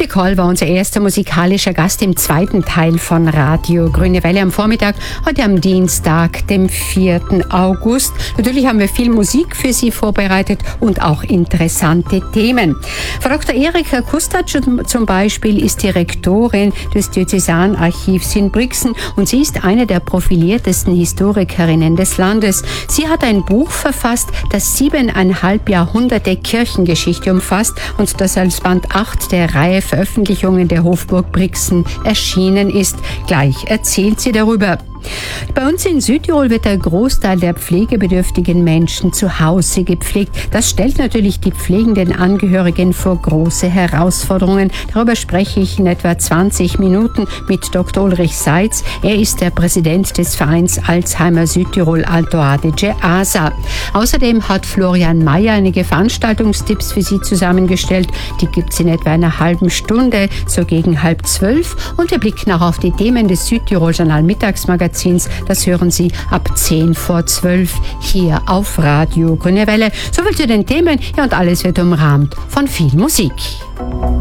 Philipp Koll war unser erster musikalischer Gast im zweiten Teil von Radio Grüne Welle am Vormittag, heute am Dienstag, dem 4. August. Natürlich haben wir viel Musik für Sie vorbereitet und auch interessante Themen. Frau Dr. Erika Kustatsch zum Beispiel ist Direktorin des Diözesanarchivs in Brixen und sie ist eine der profiliertesten Historikerinnen des Landes. Sie hat ein Buch verfasst, das 7,5 Jahrhunderte Kirchengeschichte umfasst und das als Band 8 der Reihe Veröffentlichungen der Hofburg Brixen erschienen ist. Gleich erzählt sie darüber. Bei uns in Südtirol wird der Großteil der pflegebedürftigen Menschen zu Hause gepflegt. Das stellt natürlich die pflegenden Angehörigen vor große Herausforderungen. Darüber spreche ich in etwa 20 Minuten mit Dr. Ulrich Seitz. Er ist der Präsident des Vereins Alzheimer Südtirol Alto Adige ASA. Außerdem hat Florian Mayer einige Veranstaltungstipps für Sie zusammengestellt. Die gibt es in etwa einer halben Stunde, so gegen 11:30. Und wir blicken auch auf die Themen des Südtirol Journal Mittagsmagazins. Das hören Sie ab 10:10 hier auf Radio Grüne Welle. Soviel zu den Themen, ja, und alles wird umrahmt von viel Musik.